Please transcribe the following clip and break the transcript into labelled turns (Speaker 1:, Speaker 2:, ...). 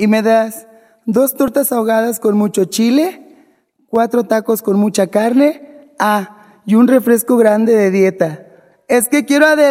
Speaker 1: ¿Y me das 2 tortas ahogadas con mucho chile, 4 tacos con mucha carne, y un refresco grande de dieta? Es que quiero